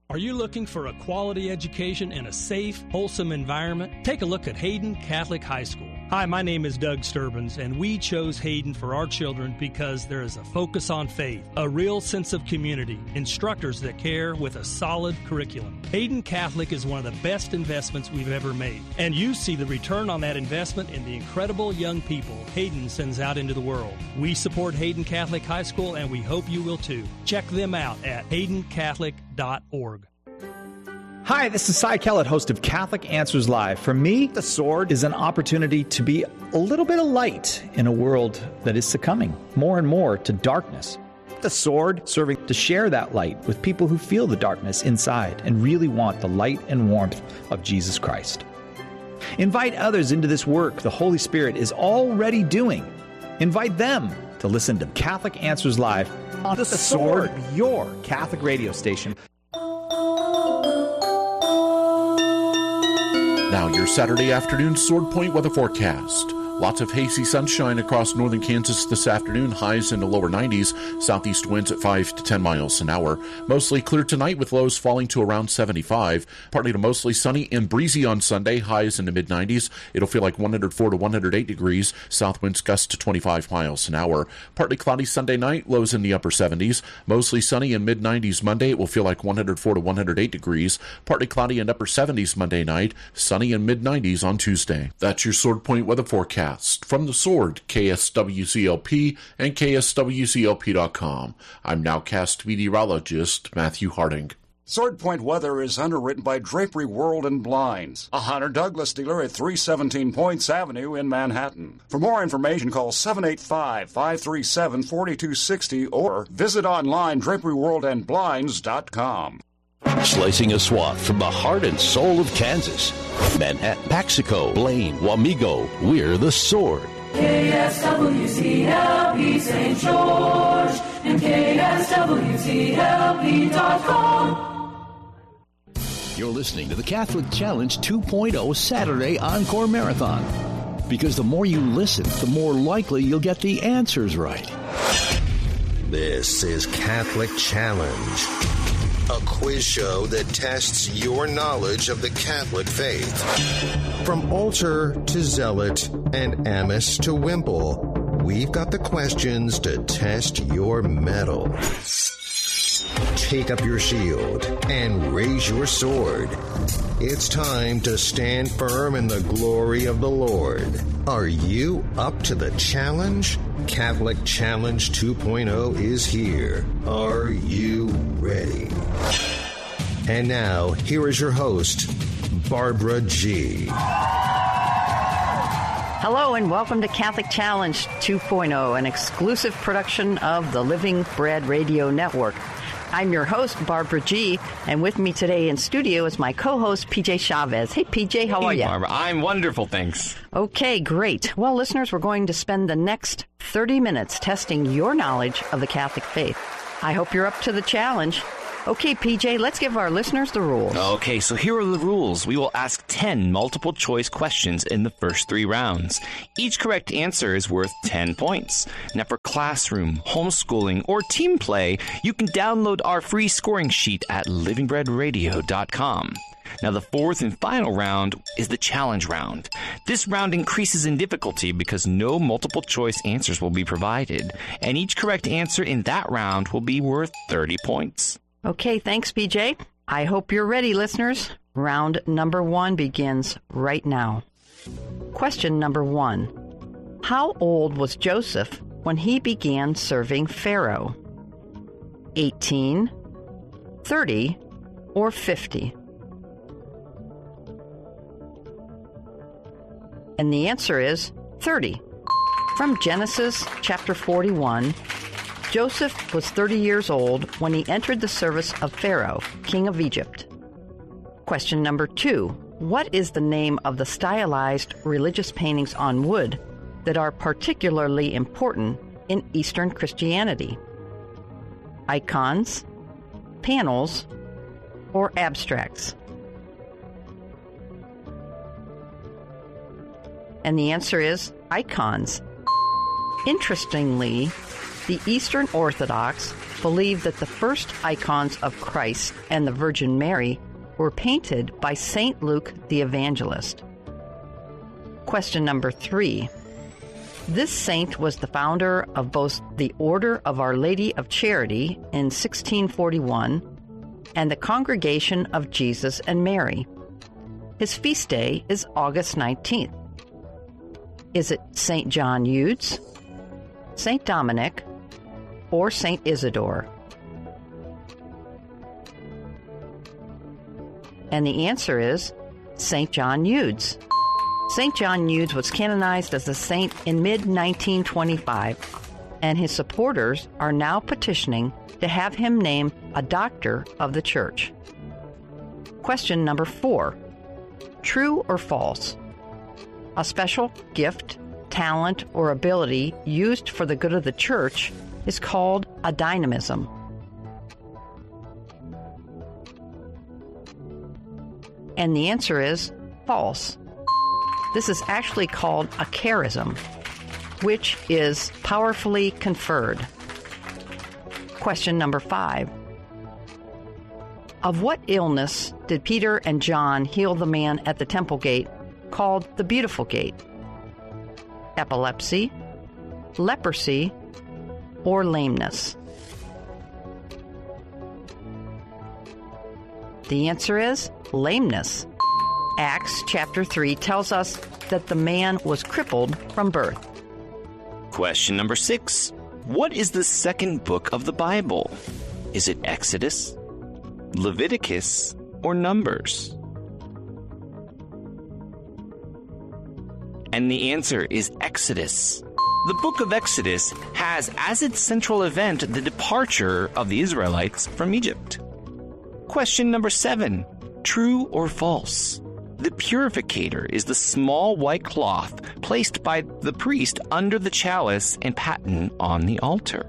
Are you looking for a quality education in a safe, wholesome environment? Take a look at Hayden Catholic High School. Hi, my name is Doug Sturbins, and we chose Hayden for our children because there is a focus on faith, a real sense of community, instructors that care with a solid curriculum. Hayden Catholic is one of the best investments we've ever made, and you see the return on that investment in the incredible young people Hayden sends out into the world. We support Hayden Catholic High School, and we hope you will too. Check them out at haydencatholic.org. Hi, this is Cy Kellett, host of Catholic Answers Live. For me, the sword is an opportunity to be a little bit of light in a world that is succumbing more and more to darkness. The sword serving to share that light with people who feel the darkness inside and really want the light and warmth of Jesus Christ. Invite others into this work the Holy Spirit is already doing. Invite them to listen to Catholic Answers Live on The Sword, your Catholic radio station. Now your Saturday afternoon Sword Point weather forecast. Lots of hazy sunshine across northern Kansas this afternoon, highs in the lower 90s, southeast winds at 5 to 10 miles an hour. Mostly clear tonight with lows falling to around 75. Partly to mostly sunny and breezy on Sunday, highs in the mid-90s. It'll feel like 104 to 108 degrees, south winds gust to 25 miles an hour. Partly cloudy Sunday night, lows in the upper 70s. Mostly sunny and mid-90s Monday, it will feel like 104 to 108 degrees. Partly cloudy and upper 70s Monday night, sunny and mid-90s on Tuesday. That's your Sword Point weather forecast. From The Sword, KSWCLP and KSWCLP.com. I'm nowcast meteorologist Matthew Harding. Sword Point weather is underwritten by Drapery World and Blinds, a Hunter Douglas dealer at 317 Points Avenue in Manhattan. For more information, call 785-537-4260 or visit online draperyworldandblinds.com. Slicing a swath from the heart and soul of Kansas. Manhattan, Paxico, Blaine, Wamego, we're The Sword. KSWCLP St. George and KSWCLP.com. You're listening to the Catholic Challenge 2.0 Saturday Encore Marathon. Because the more you listen, the more likely you'll get the answers right. This is Catholic Challenge, a quiz show that tests your knowledge of the Catholic faith. From altar to zealot and amice to wimple, we've got the questions to test your mettle. Take up your shield and raise your sword. It's time to stand firm in the glory of the Lord. Are you up to the challenge? Catholic Challenge 2.0 is here. Are you ready? And now, here is your host, Barbara G. Hello and welcome to Catholic Challenge 2.0, an exclusive production of the Living Bread Radio Network. I'm your host, Barbara G., and with me today in studio is my co-host, PJ Chavez. Hey, PJ, how are you? Barbara, I'm wonderful, thanks. Okay, great. Well, listeners, we're going to spend the next 30 minutes testing your knowledge of the Catholic faith. I hope you're up to the challenge. Okay, PJ, let's give our listeners the rules. Okay, so here are the rules. We will ask 10 multiple-choice questions in the first 3 rounds. Each correct answer is worth 10 points. Now, for classroom, homeschooling, or team play, you can download our free scoring sheet at livingbreadradio.com. Now, the fourth and final round is the challenge round. This round increases in difficulty because no multiple-choice answers will be provided, and each correct answer in that round will be worth 30 points. Okay, thanks, PJ. I hope you're ready, listeners. Round number 1 begins right now. Question number 1. How old was Joseph when he began serving Pharaoh? 18, 30, or 50? And the answer is 30. From Genesis chapter 41, Joseph was 30 years old when he entered the service of Pharaoh, king of Egypt. Question number 2. What is the name of the stylized religious paintings on wood that are particularly important in Eastern Christianity? Icons, panels, or abstracts? And the answer is icons. Interestingly, The Eastern Orthodox believe that the first icons of Christ and the Virgin Mary were painted by St. Luke the Evangelist. Question number 3. This saint was the founder of both the Order of Our Lady of Charity in 1641 and the Congregation of Jesus and Mary. His feast day is August 19th. Is it St. John Eudes, St. Dominic, or St. Isidore? And the answer is St. John Eudes. St. John Eudes was canonized as a saint in mid-1925, and his supporters are now petitioning to have him named a doctor of the Church. Question number 4. True or false? A special gift, talent, or ability used for the good of the Church is called a dynamism. And the answer is false. This is actually called a charism, which is powerfully conferred. Question number 5. Of what illness did Peter and John heal the man at the temple gate called the Beautiful Gate? Epilepsy, leprosy, or lameness? The answer is lameness. Acts chapter 3 tells us that the man was crippled from birth. Question number 6. What is the second book of the Bible? Is it Exodus, Leviticus, or Numbers? And the answer is Exodus. The book of Exodus has as its central event the departure of the Israelites from Egypt. Question number 7. True or false? The purificator is the small white cloth placed by the priest under the chalice and paten on the altar.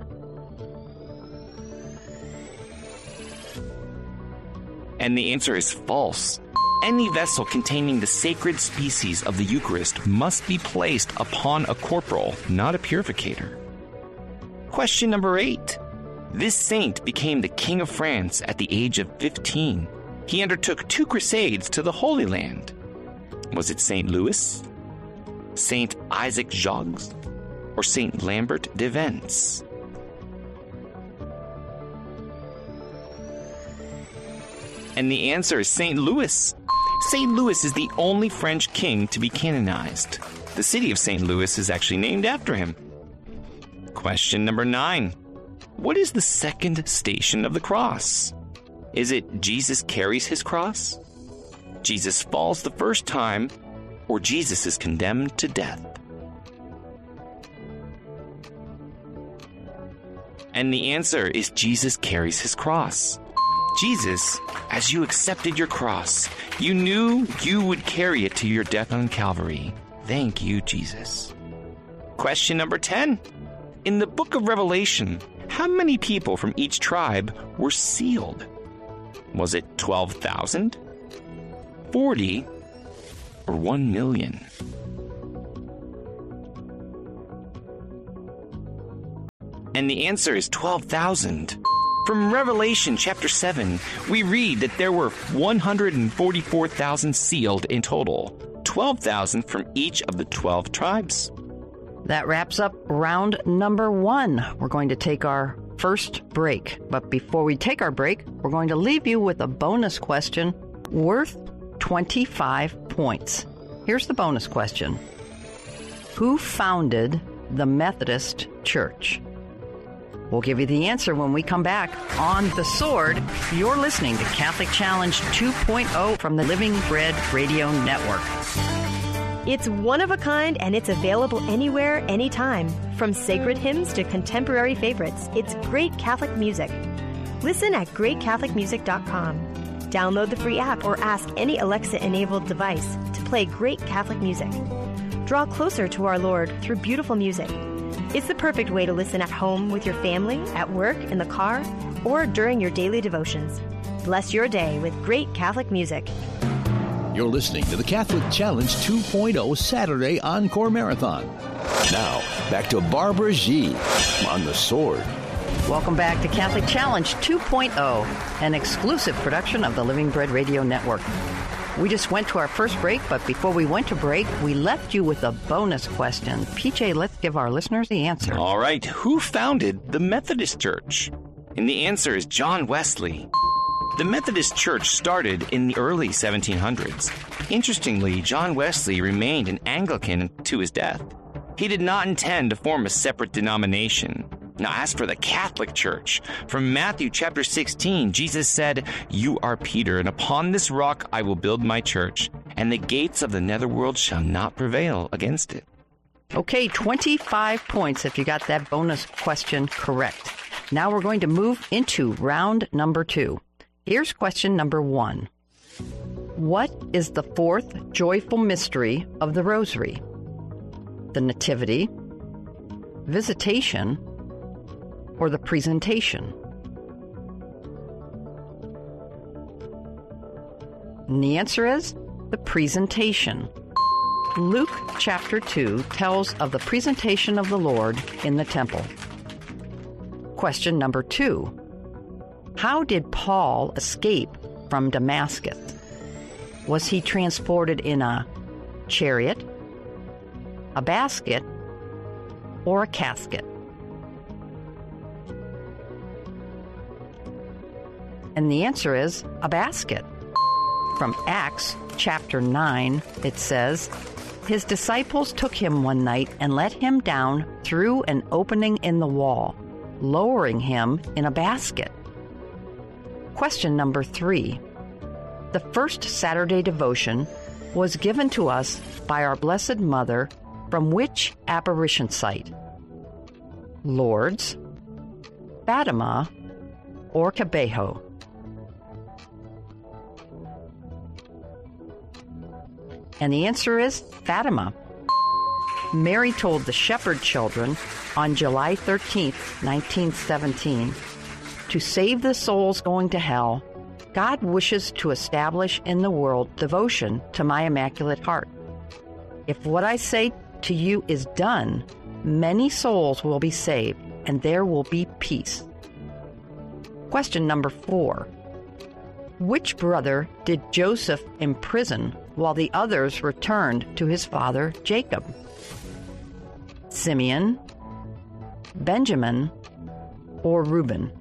And the answer is false. Any vessel containing the sacred species of the Eucharist must be placed upon a corporal, not a purificator. Question number 8. This saint became the King of France at the age of 15. He undertook 2 crusades to the Holy Land. Was it St. Louis, St. Isaac Jogues, or St. Lambert de Vence? And the answer is St. Louis. St. Louis is the only French king to be canonized. The city of St. Louis is actually named after him. Question number 9. What is the second station of the cross? Is it Jesus carries his cross, Jesus falls the first time, or Jesus is condemned to death? And the answer is Jesus carries his cross. Jesus, as you accepted your cross, you knew you would carry it to your death on Calvary. Thank you, Jesus. Question number 10. In the book of Revelation, how many people from each tribe were sealed? Was it 12,000, 40, or 1 million? And the answer is 12,000. From Revelation chapter 7, we read that there were 144,000 sealed in total, 12,000 from each of the 12 tribes. That wraps up round number 1. We're going to take our first break. But before we take our break, we're going to leave you with a bonus question worth 25 points. Here's the bonus question. Who founded the Methodist Church? We'll give you the answer when we come back on The Sword. You're listening to Catholic Challenge 2.0 from the Living Bread Radio Network. It's one of a kind, and it's available anywhere, anytime. From sacred hymns to contemporary favorites, it's great Catholic music. Listen at greatcatholicmusic.com. Download the free app or ask any Alexa-enabled device to play great Catholic music. Draw closer to our Lord through beautiful music. It's the perfect way to listen at home with your family, at work, in the car, or during your daily devotions. Bless your day with great Catholic music. You're listening to the Catholic Challenge 2.0 Saturday Encore Marathon. Now, back to Barbara G. on The Sword. Welcome back to Catholic Challenge 2.0, an exclusive production of the Living Bread Radio Network. We just went to our first break, but before we went to break, we left you with a bonus question. PJ, let's give our listeners the answer. All right. Who founded the Methodist Church? And the answer is John Wesley. The Methodist Church started in the early 1700s. Interestingly, John Wesley remained an Anglican to his death. He did not intend to form a separate denomination. Now, as for the Catholic Church, from Matthew chapter 16, Jesus said, "You are Peter, and upon this rock I will build my church, and the gates of the netherworld shall not prevail against it." Okay, 25 points if you got that bonus question correct. Now we're going to move into round number 2. Here's question number 1. What is the fourth joyful mystery of the Rosary? The Nativity, Visitation, or the Presentation? And the answer is the Presentation. Luke chapter 2 tells of the presentation of the Lord in the temple. Question number 2. How did Paul escape from Damascus? Was he transported in a chariot, a basket, or a casket? And the answer is a basket. From Acts chapter 9, it says, "His disciples took him one night and let him down through an opening in the wall, lowering him in a basket." Question number 3. The first Saturday devotion was given to us by our Blessed Mother from which apparition site? Lourdes, Fatima, or Cabejo? And the answer is Fatima. Mary told the shepherd children on July 13th, 1917, to save the souls going to hell, God wishes to establish in the world devotion to my Immaculate Heart. If what I say to you is done, many souls will be saved, and there will be peace. Question number 4. Which brother did Joseph imprison while the others returned to his father Jacob? Simeon, Benjamin, or Reuben?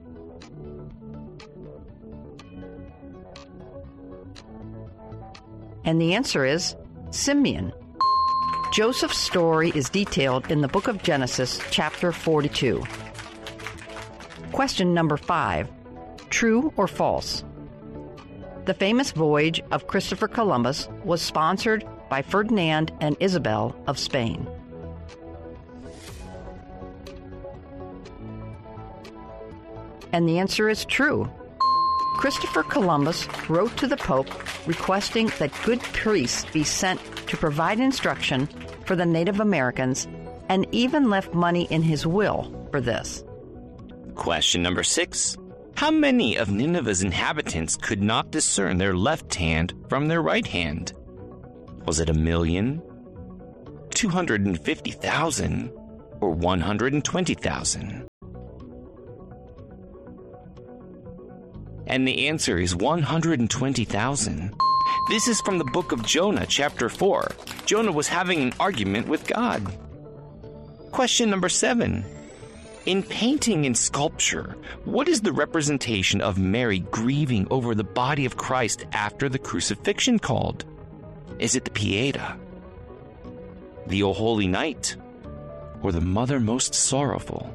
And the answer is Simeon. Joseph's story is detailed in the book of Genesis, chapter 42. Question number 5. True or false? The famous voyage of Christopher Columbus was sponsored by Ferdinand and Isabel of Spain. And the answer is true. Christopher Columbus wrote to the Pope requesting that good priests be sent to provide instruction for the Native Americans, and even left money in his will for this. Question number 6. How many of Nineveh's inhabitants could not discern their left hand from their right hand? Was it 1,000,000, 250,000, or 120,000? And the answer is 120,000. This is from the book of Jonah, chapter 4. Jonah was having an argument with God. Question number 7. In painting and sculpture, what is the representation of Mary grieving over the body of Christ after the crucifixion called? Is it the Pieta, the O Holy Night, or the Mother Most Sorrowful?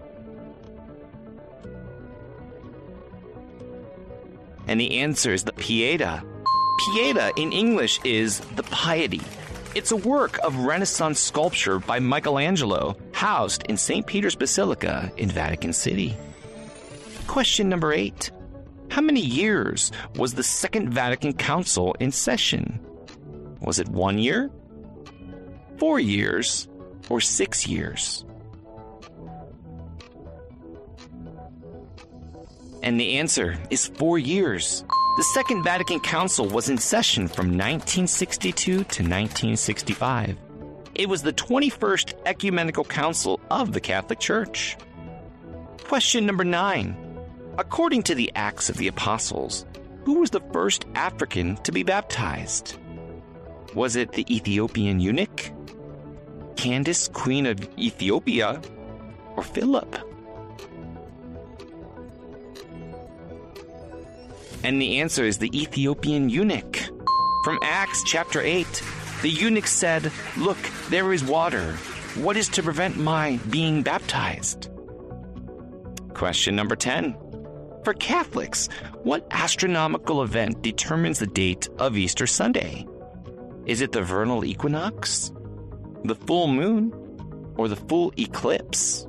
And the answer is the Pieta. Pieta in English is the Piety. It's a work of Renaissance sculpture by Michelangelo, housed in St. Peter's Basilica in Vatican City. Question number 8. How many years was the Second Vatican Council in session? Was it 1 year, 4 years, or 6 years? And the answer is 4 years. The Second Vatican Council was in session from 1962 to 1965. It was the 21st Ecumenical Council of the Catholic Church. Question number 9. According to the Acts of the Apostles, who was the first African to be baptized? Was it the Ethiopian eunuch, Candace, Queen of Ethiopia, or Philip? And the answer is the Ethiopian eunuch. From Acts chapter 8, the eunuch said, "Look, there is water. What is to prevent my being baptized?" Question number 10. For Catholics, what astronomical event determines the date of Easter Sunday? Is it the vernal equinox, the full moon, or the full eclipse?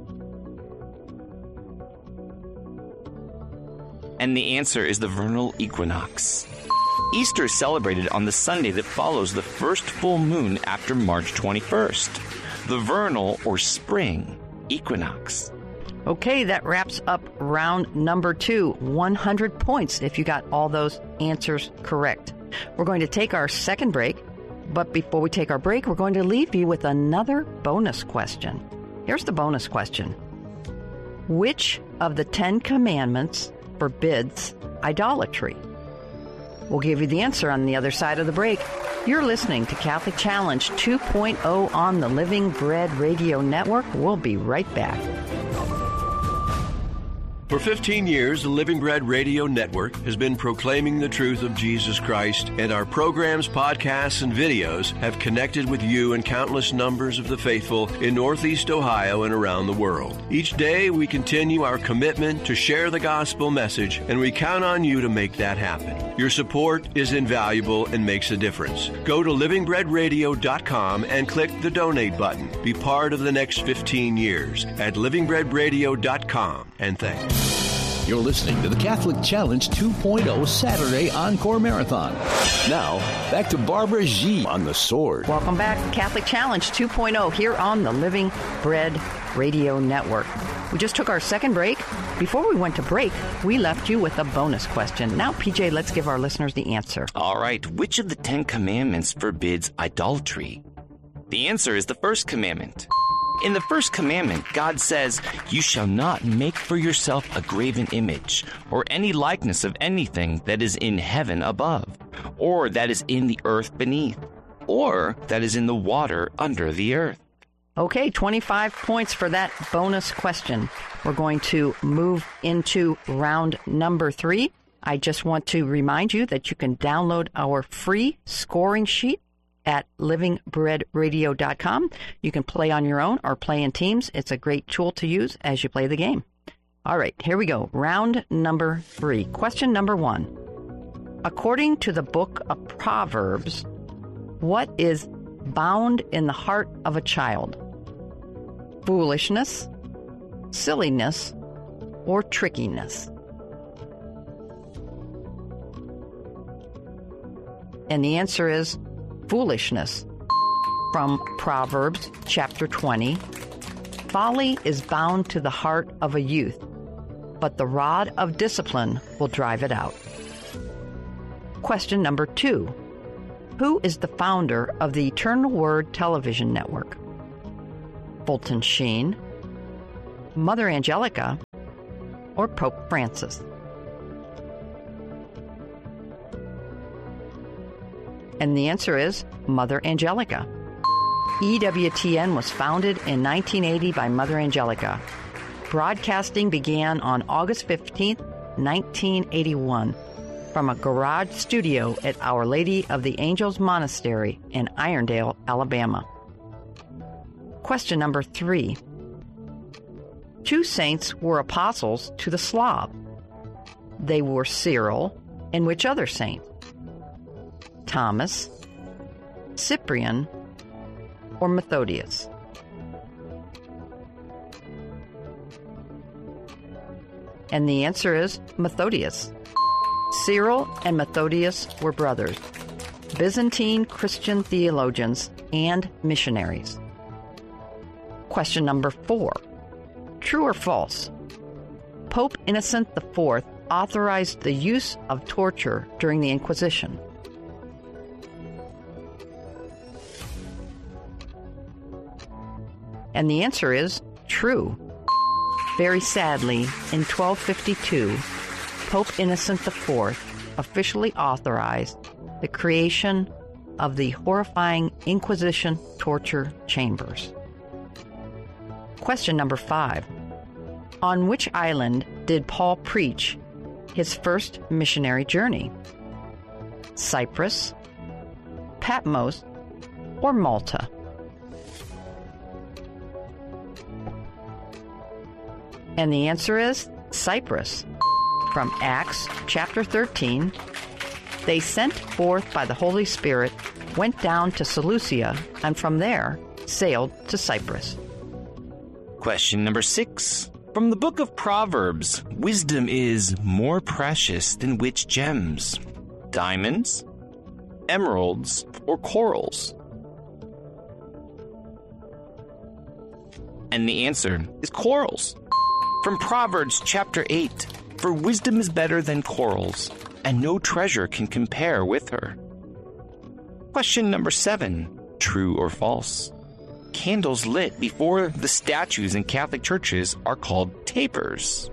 And the answer is the vernal equinox. Easter is celebrated on the Sunday that follows the first full moon after March 21st, the vernal or spring equinox. Okay, that wraps up round number 2. 100 points if you got all those answers correct. We're going to take our second break, but before we take our break, we're going to leave you with another bonus question. Here's the bonus question. Which of the 10 commandments forbids idolatry? We'll give you the answer on the other side of the break. You're listening to Catholic Challenge 2.0 on the Living Bread Radio Network. We'll be right back. For 15 years, the Living Bread Radio Network has been proclaiming the truth of Jesus Christ, and our programs, podcasts, and videos have connected with you and countless numbers of the faithful in Northeast Ohio and around the world. Each day, we continue our commitment to share the gospel message, and we count on you to make that happen. Your support is invaluable and makes a difference. Go to livingbreadradio.com and click the donate button. Be part of the next 15 years at livingbreadradio.com, and thanks. You're listening to the Catholic Challenge 2.0 Saturday Encore Marathon. Now, back to Barbara G. on the Sword. Welcome back to Catholic Challenge 2.0 here on the Living Bread Radio Network. We just took our second break. Before we went to break, we left you with a bonus question. Now, PJ, let's give our listeners the answer. All right. Which of the 10 commandments forbids idolatry? The answer is the first commandment. In the first commandment, God says, "You shall not make for yourself a graven image, or any likeness of anything that is in heaven above, or that is in the earth beneath, or that is in the water under the earth." Okay, 25 points for that bonus question. We're going to move into round number 3. I just want to remind you that you can download our free scoring sheet at livingbreadradio.com. You can play on your own or play in teams. It's a great tool to use as you play the game. All right, here we go. Round number 3. Question number 1. According to the book of Proverbs, what is bound in the heart of a child? Foolishness, silliness, or trickiness? And the answer is foolishness. From Proverbs chapter 20, folly is bound to the heart of a youth, but the rod of discipline will drive it out. Question number 2. Who is the founder of the Eternal Word television network? Fulton Sheen, Mother Angelica, or Pope Francis? And the answer is Mother Angelica. EWTN was founded in 1980 by Mother Angelica. Broadcasting began on August 15th, 1981, from a garage studio at Our Lady of the Angels Monastery in Irondale, Alabama. Question number 3. 2 saints were apostles to the Slav. They were Cyril and which other saint? Thomas, Cyprian, or Methodius? And the answer is Methodius. Cyril and Methodius were brothers, Byzantine Christian theologians and missionaries. Question number 4. True or false? Pope Innocent IV authorized the use of torture during the Inquisition. And the answer is true. Very sadly, in 1252, Pope Innocent IV officially authorized the creation of the horrifying Inquisition torture chambers. Question number 5. On which island did Paul preach his first missionary journey? Cyprus, Patmos, or Malta? And the answer is Cyprus. From Acts chapter 13, they sent forth by the Holy Spirit, went down to Seleucia, and from there sailed to Cyprus. Question number 6. From the book of Proverbs, wisdom is more precious than which gems? Diamonds, emeralds, or corals? And the answer is corals. From Proverbs chapter 8, for wisdom is better than corals, and no treasure can compare with her. Question number 7, true or false? Candles lit before the statues in Catholic churches are called tapers.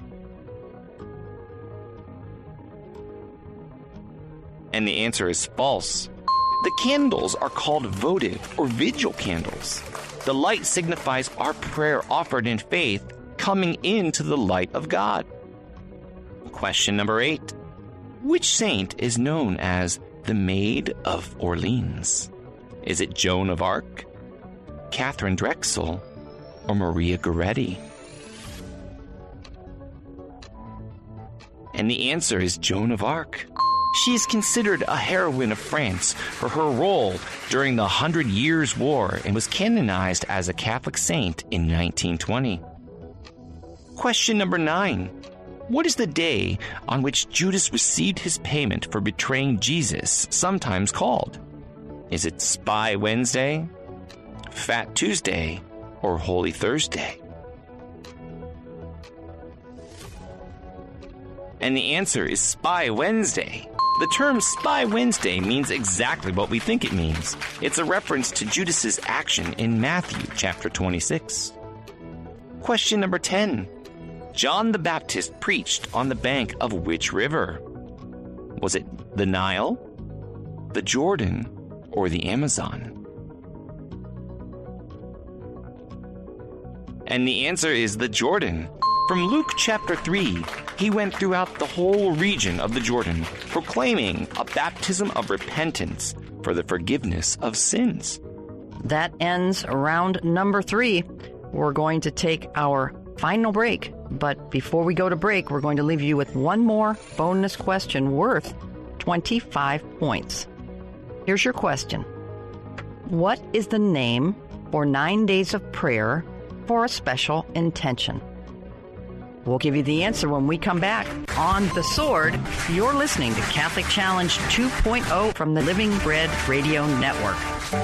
And the answer is false. The candles are called votive or vigil candles. The light signifies our prayer offered in faith coming into the light of God. Question number 8. Which saint is known as the Maid of Orleans? Is it Joan of Arc, Catherine Drexel, or Maria Goretti? And the answer is Joan of Arc. She is considered a heroine of France for her role during the 100 Years' War and was canonized as a Catholic saint in 1920. Question number 9. What is the day on which Judas received his payment for betraying Jesus, sometimes called? Is it Spy Wednesday, Fat Tuesday, or Holy Thursday? And the answer is Spy Wednesday. The term Spy Wednesday means exactly what we think it means. It's a reference to Judas's action in Matthew chapter 26. Question number 10. John the Baptist preached on the bank of which river? Was it the Nile, the Jordan, or the Amazon? And the answer is the Jordan. From Luke chapter 3, he went throughout the whole region of the Jordan, proclaiming a baptism of repentance for the forgiveness of sins. That ends round number 3. We're going to take our final break, but before we go to break, we're going to leave you with one more bonus question worth 25 points. Here's your question. What is the name for 9 days of prayer for a special intention? We'll give you the answer when we come back on The Sword. You're listening to Catholic Challenge 2.0 from the Living Bread Radio Network.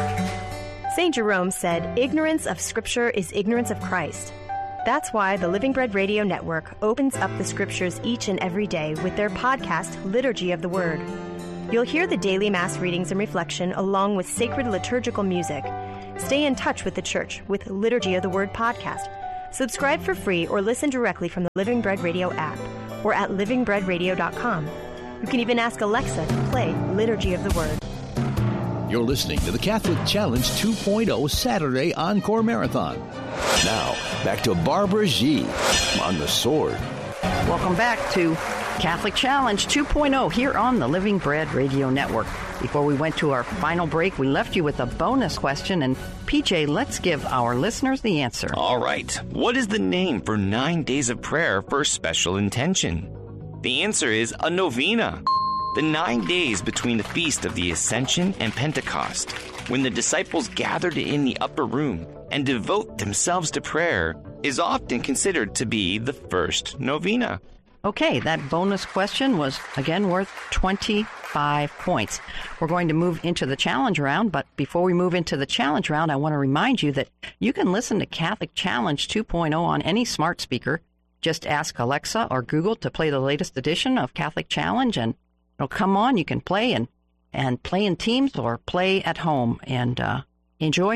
St. Jerome said, "Ignorance of Scripture is ignorance of Christ." That's why the Living Bread Radio Network opens up the Scriptures each and every day with their podcast, Liturgy of the Word. You'll hear the daily Mass readings and reflection along with sacred liturgical music. Stay in touch with the Church with Liturgy of the Word podcast. Subscribe for free or listen directly from the Living Bread Radio app or at livingbreadradio.com. You can even ask Alexa to play Liturgy of the Word. You're listening to the Catholic Challenge 2.0 Saturday Encore Marathon. Now, back to Barbara G. on The Sword. Welcome back to Catholic Challenge 2.0 here on the Living Bread Radio Network. Before we went to our final break, we left you with a bonus question, and PJ, let's give our listeners the answer. All right. What is the name for 9 days of prayer for special intention? The answer is a novena. The 9 days between the Feast of the Ascension and Pentecost, when the disciples gathered in the upper room and devote themselves to prayer, is often considered to be the first novena. Okay, that bonus question was, again, worth 25 points. We're going to move into the challenge round, but before we move into the challenge round, I want to remind you that you can listen to Catholic Challenge 2.0 on any smart speaker. Just ask Alexa or Google to play the latest edition of Catholic Challenge, and it'll come on. You can play and play in teams or play at home and enjoy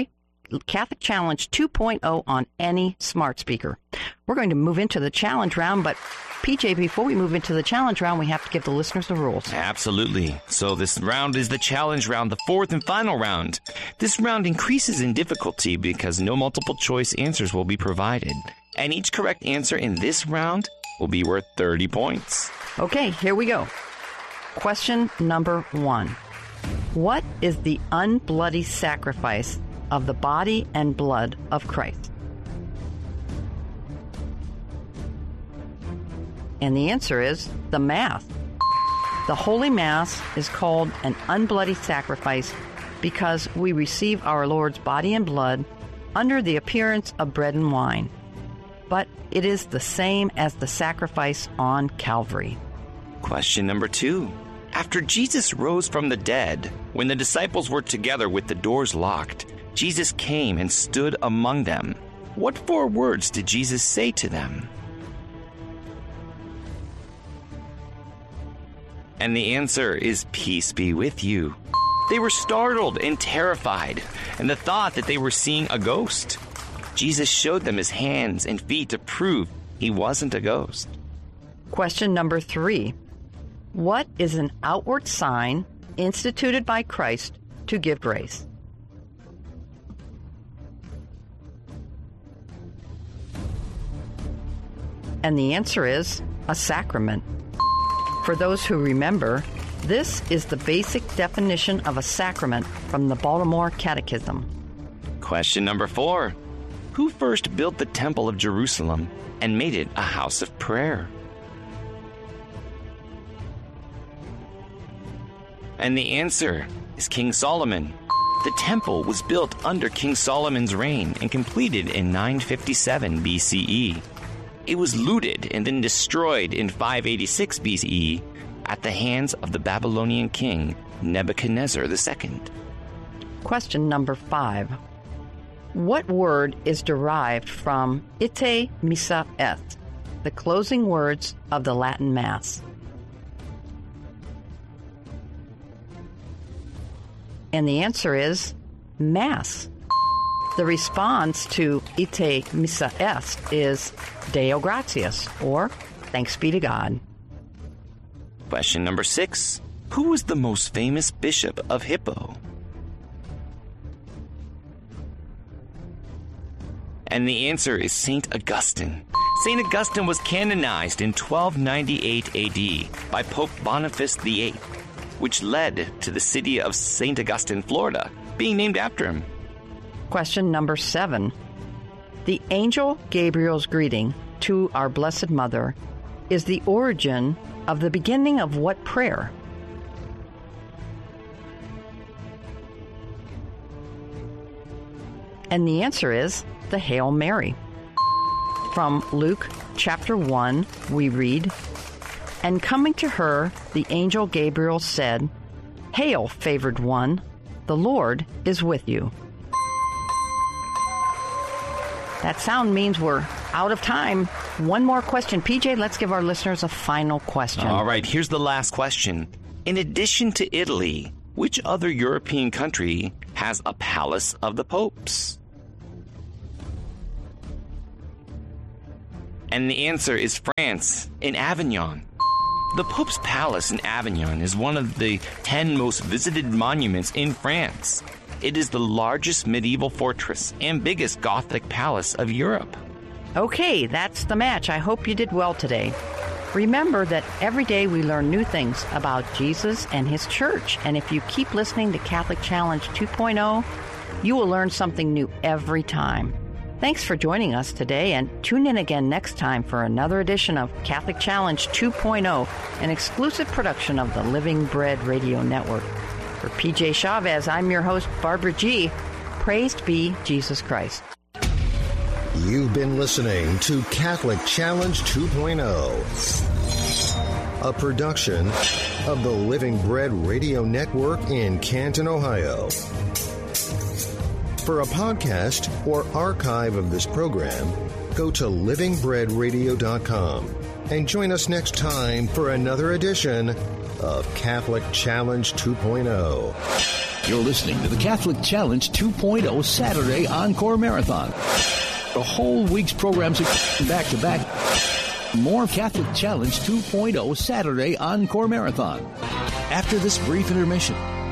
Catholic Challenge 2.0 on any smart speaker. We're going to move into the challenge round, but PJ, before we move into the challenge round, we have to give the listeners the rules. Absolutely. So this round is the challenge round, the fourth and final round. This round increases in difficulty because no multiple choice answers will be provided. And each correct answer in this round will be worth 30 points. Okay, here we go. Question number 1. What is the unbloody sacrifice of the body and blood of Christ? And the answer is the Mass. The Holy Mass is called an unbloody sacrifice because we receive our Lord's body and blood under the appearance of bread and wine. But it is the same as the sacrifice on Calvary. Question number 2. After Jesus rose from the dead, when the disciples were together with the doors locked, Jesus came and stood among them. What 4 words did Jesus say to them? And the answer is, peace be with you. They were startled and terrified, and the thought that they were seeing a ghost. Jesus showed them his hands and feet to prove he wasn't a ghost. Question number 3. What is an outward sign instituted by Christ to give grace? And the answer is a sacrament. For those who remember, this is the basic definition of a sacrament from the Baltimore Catechism. Question number 4. Who first built the Temple of Jerusalem and made it a house of prayer? And the answer is King Solomon. The temple was built under King Solomon's reign and completed in 957 BCE. It was looted and then destroyed in 586 BCE at the hands of the Babylonian king Nebuchadnezzar II. Question number 5. What word is derived from ite missa est, the closing words of the Latin Mass? And the answer is Mass. The response to ite missa est is Deo gratias, or thanks be to God. Question number 6. Who was the most famous bishop of Hippo? And the answer is St. Augustine. St. Augustine was canonized in 1298 AD by Pope Boniface VIII, which led to the city of St. Augustine, Florida, being named after him. Question number 7. The angel Gabriel's greeting to our Blessed Mother is the origin of the beginning of what prayer? And the answer is the Hail Mary. From Luke chapter 1, we read, "And coming to her, the angel Gabriel said, 'Hail, favored one, the Lord is with you.'" That sound means we're out of time. One more question. PJ, let's give our listeners a final question. All right, here's the last question. In addition to Italy, which other European country has a palace of the popes? And the answer is France, in Avignon. The Pope's Palace in Avignon is one of the 10 most visited monuments in France. It is the largest medieval fortress and biggest Gothic palace of Europe. Okay, that's the match. I hope you did well today. Remember that every day we learn new things about Jesus and his church. And if you keep listening to Catholic Challenge 2.0, you will learn something new every time. Thanks for joining us today, and tune in again next time for another edition of Catholic Challenge 2.0, an exclusive production of the Living Bread Radio Network. For PJ Chavez, I'm your host, Barbara G. Praised be Jesus Christ. You've been listening to Catholic Challenge 2.0, a production of the Living Bread Radio Network in Canton, Ohio. For a podcast or archive of this program, go to livingbreadradio.com and join us next time for another edition of Catholic Challenge 2.0. You're listening to the Catholic Challenge 2.0 Saturday Encore Marathon. The whole week's programs are back-to-back. More Catholic Challenge 2.0 Saturday Encore Marathon. After this brief intermission,